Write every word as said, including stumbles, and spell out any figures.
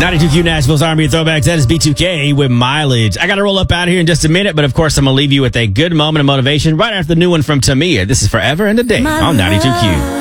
ninety-two Q Nashville's Army of Throwbacks. That is B two K with Mileage. I got to roll up out of here in just a minute, but of course I'm going to leave you with a good moment of motivation right after the new one from Tamia. This is Forever and a Day on ninety-two Q.